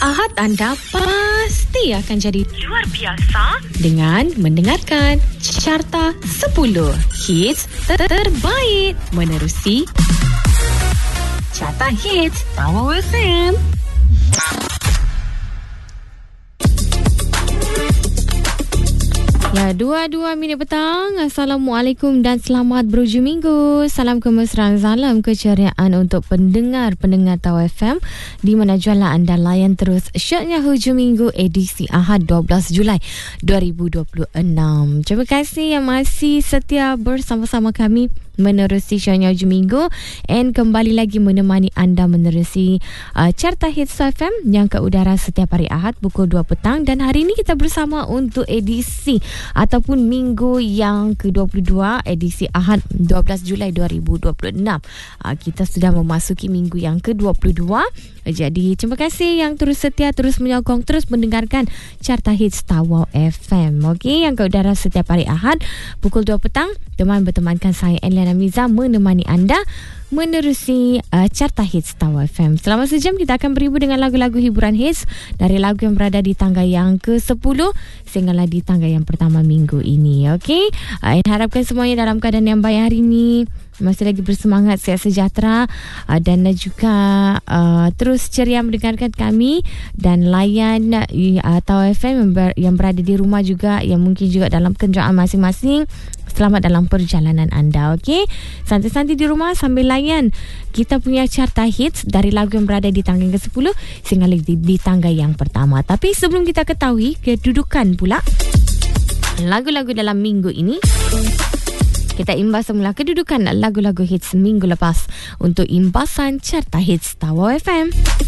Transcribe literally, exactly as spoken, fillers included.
Ahad anda pasti akan jadi luar biasa dengan mendengarkan Carta sepuluh Hits terbaik menerusi Carta Hits Power F M. Ya, dua puluh dua minit petang. Assalamualaikum dan selamat berhujung minggu. Salam kemesraan, salam keceriaan untuk pendengar-pendengar Tau F M di mana jualan anda layan terus syoknya hujung minggu edisi Ahad dua belas Julai dua ribu dua puluh enam. Terima kasih yang masih setia bersama-sama kami menerusi syoknya hujung minggu and kembali lagi menemani anda menerusi uh, Carta Hits F M yang ke udara setiap hari Ahad pukul dua petang, dan hari ini kita bersama untuk edisi ataupun minggu yang ke dua puluh dua, edisi Ahad dua belas Julai dua ribu dua puluh enam. uh, Kita sudah memasuki minggu yang ke dua puluh dua. Jadi terima kasih yang terus setia, terus menyokong, terus mendengarkan Carta Hits Tawau F M. Okey, yang ke udara setiap hari Ahad pukul dua petang. Teman bertemankan saya Eliana Miza menemani anda menerusi uh, Carta Hits Tawau F M. Selama sejam kita akan beribu dengan lagu-lagu hiburan hits dari lagu yang berada di tangga yang ke sepuluh sehinggalah di tangga yang pertama minggu ini. Okey, uh, harapkan semuanya dalam keadaan yang baik hari ini, masih lagi bersemangat, sihat sejahtera, uh, dan juga uh, terus ceria mendengarkan kami dan layan uh, Tau F M yang, ber, yang berada di rumah juga, yang mungkin juga dalam kenderaan masing-masing. Selamat dalam perjalanan anda. Okey, santai-santai di rumah sambil layan kita punya Carta Hits dari lagu yang berada di tangga yang ke sepuluh sehingga di, di tangga yang pertama. Tapi sebelum kita ketahui kedudukan pula lagu-lagu dalam minggu ini, kita imbas semula kedudukan lagu-lagu hits minggu lepas untuk imbasan Carta Hits Tawau F M.